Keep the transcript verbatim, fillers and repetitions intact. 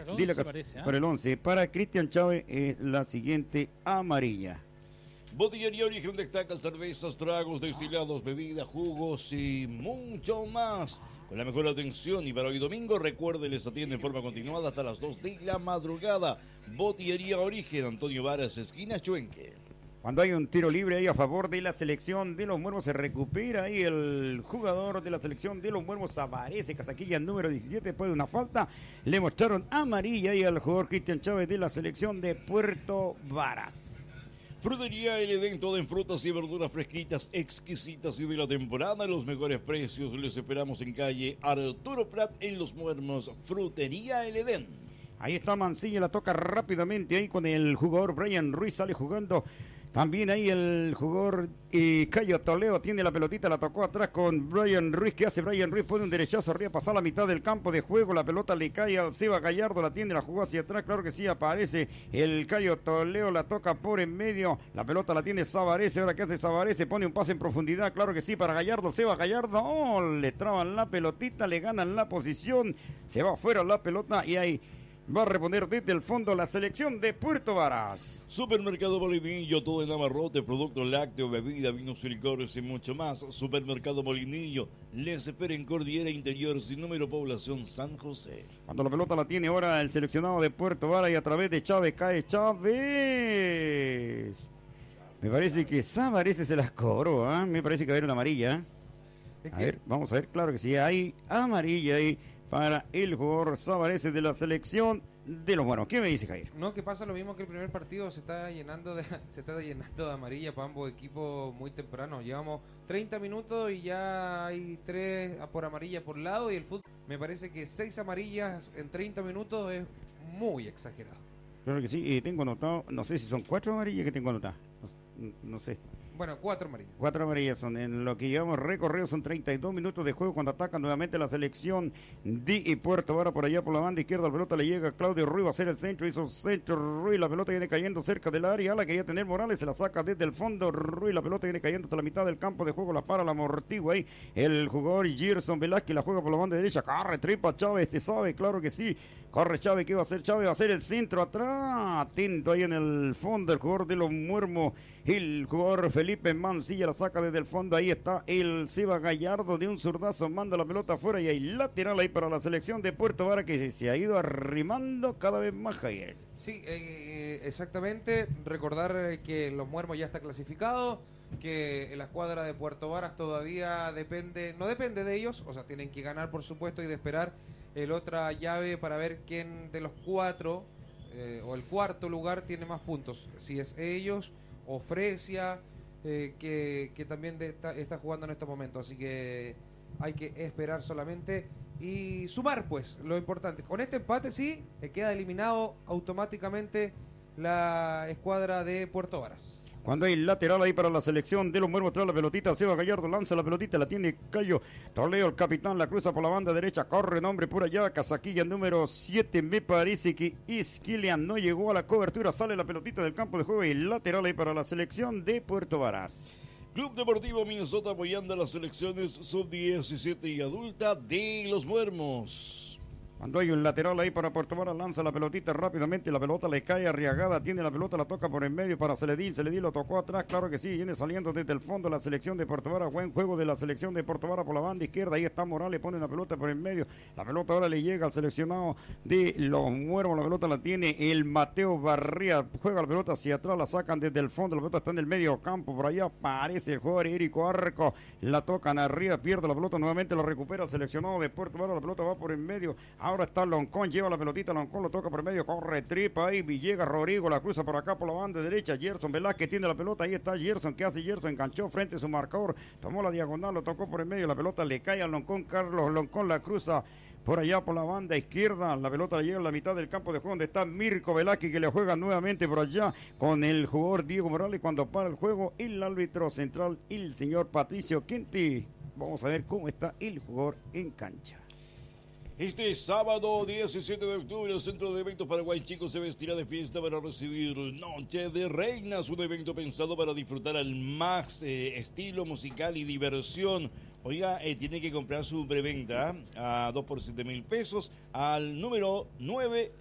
Para el de la once casa, parece, ¿eh? para el once. Para Cristian Chávez es la siguiente amarilla. Botillería Origen destaca cervezas, tragos, destilados, bebidas, jugos y mucho más. Con la mejor atención, y para hoy domingo, recuerde, les atiende en forma continuada hasta las dos de la madrugada. Botillería Origen, Antonio Varas, esquina Chuenque. Cuando hay un tiro libre ahí a favor de la selección de los Muermos, se recupera ahí el jugador de la selección de los Muermos, aparece casaquilla número diecisiete después de una falta. Le mostraron amarilla ahí al jugador Cristian Chávez de la selección de Puerto Varas. Frutería El Edén, todo en frutas y verduras fresquitas, exquisitas y de la temporada, los mejores precios. Les esperamos en calle Arturo Prat en Los Muermos. Frutería El Edén. Ahí está Mancilla, la toca rápidamente ahí con el jugador Brian Ruiz, sale jugando. También ahí el jugador eh, Cayo Toledo tiene la pelotita, la tocó atrás con Brian Ruiz. ¿Qué hace Brian Ruiz? Pone un derechazo arriba, pasa la mitad del campo de juego. La pelota le cae al Seba Gallardo, la tiene, la jugó hacia atrás. Claro que sí, aparece el Cayo Toledo, la toca por en medio. La pelota la tiene Savarese. Ahora, ¿qué hace Savarese? Pone un pase en profundidad. Claro que sí, para Gallardo. Seba Gallardo, oh, le traban la pelotita, le ganan la posición. Se va afuera la pelota y ahí va a reponer desde el fondo la selección de Puerto Varas. Supermercado Molinillo, todo en abarrote, productos lácteos, bebida, vinos y licores y mucho más. Supermercado Molinillo, les espera en Cordillera Interior, sin número, población San José. Cuando la pelota la tiene ahora el seleccionado de Puerto Varas y a través de Chávez cae Chávez. Me parece que Savarese se las cobró, ¿eh? Me parece que va a haber una amarilla. ¿eh? A ver, vamos a ver, claro que sí, hay amarilla ahí para el jugador Savarese de la selección de los Buenos. ¿Qué me dice, Jair? No, que pasa lo mismo que el primer partido, se está llenando de se está llenando de amarilla para ambos equipos muy temprano. Llevamos treinta minutos y ya hay tres por amarilla por lado, y el fútbol, me parece que seis amarillas en treinta minutos es muy exagerado. Claro que sí, y tengo anotado, no sé si son cuatro amarillas que tengo anotadas, no, no sé. Bueno, cuatro amarillas. Cuatro amarillas son. En lo que llevamos recorrido son treinta y dos minutos de juego cuando ataca nuevamente la selección de Puerto Varas. Por allá por la banda izquierda, la pelota le llega a Claudio Ruiz, va a hacer el centro, hizo centro Ruiz, la pelota viene cayendo cerca del área, la quería tener Morales, se la saca desde el fondo Ruiz, la pelota viene cayendo hasta la mitad del campo de juego, la para, la amortigua ahí el jugador Gerson Velázquez, la juega por la banda derecha, corre, tripa Chávez, este sabe, claro que sí, corre Chávez, ¿qué va a hacer Chávez? Va a hacer el centro atrás, atento ahí en el fondo el jugador de los Muermos, el jugador Felipe Mancilla la saca desde el fondo, ahí está el Seba Gallardo de un zurdazo, manda la pelota afuera y hay lateral ahí para la selección de Puerto Varas que se ha ido arrimando cada vez más, Javier. Sí, eh, exactamente, recordar que los Muermos ya está clasificado, que la escuadra de Puerto Varas todavía depende, no depende de ellos, o sea, tienen que ganar por supuesto y de esperar el otra llave para ver quién de los cuatro eh, o el cuarto lugar tiene más puntos, si es ellos o Fresia, eh, que, que también de, está, está jugando en estos momentos, así que hay que esperar solamente y sumar, pues, lo importante. Con este empate sí, eh, queda eliminado automáticamente la escuadra de Puerto Varas. Cuando hay lateral ahí para la selección de los Muermos, trae la pelotita, Seba Gallardo lanza la pelotita, la tiene Cayo Toledo, el capitán, la cruza por la banda derecha, corre nombre por allá, casaquilla número siete, me parece que Isquilian no llegó a la cobertura, sale la pelotita del campo de juego y lateral ahí para la selección de Puerto Varas. Club Deportivo Minnesota apoyando a las selecciones sub diecisiete y adulta de los Muermos. Cuando hay un lateral ahí para Puerto Varas, lanza la pelotita rápidamente, la pelota le cae arriagada, tiene la pelota, la toca por en medio para Celedín, Celedín lo tocó atrás, claro que sí, viene saliendo desde el fondo la selección de Puerto Varas, buen juego de la selección de Puerto Varas por la banda izquierda, ahí está Morales, pone la pelota por en medio, la pelota ahora le llega al seleccionado de los Muermos, la pelota la tiene el Mateo Barría, juega la pelota hacia atrás, la sacan desde el fondo, la pelota está en el medio campo, por allá aparece el jugador Érico Arco, la tocan arriba, pierde la pelota, nuevamente la recupera el seleccionado de Puerto Varas, la pelota va por en medio, ahora está Loncón, lleva la pelotita, Loncón lo toca por medio, corre, tripa ahí, Villegas, Rodrigo, la cruza por acá por la banda derecha, Gerson Velázquez tiene la pelota, ahí está Gerson, ¿qué hace Gerson? Enganchó frente a su marcador, tomó la diagonal, lo tocó por el medio, la pelota le cae a Loncón, Carlos Loncón la cruza por allá por la banda izquierda, la pelota llega a la mitad del campo de juego donde está Mirko Velázquez que le juega nuevamente por allá con el jugador Diego Morales cuando para el juego, el árbitro central, el señor Patricio Quinti. Vamos a ver cómo está el jugador en cancha. Este sábado diecisiete de octubre el Centro de Eventos Paraguay Chico se vestirá de fiesta para recibir Noche de Reinas, un evento pensado para disfrutar al más eh, estilo musical y diversión. Oiga, eh, tiene que comprar su preventa a dos por siete mil pesos al número nueve